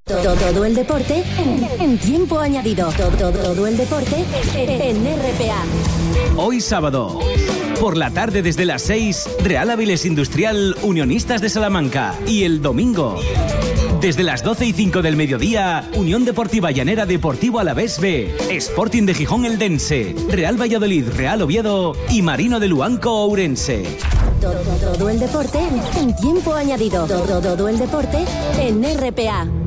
Todo el deporte en tiempo añadido. Todo el deporte en RPA. Hoy sábado, por la tarde desde las 6, Real Avilés Industrial, Unionistas de Salamanca. Y el domingo, desde las 12:05 del mediodía, Unión Deportiva Llanera Deportivo Alavés B, Sporting de Gijón Eldense, Real Valladolid Real Oviedo y Marino de Luanco Ourense. Todo el deporte en tiempo añadido. Todo el deporte en RPA.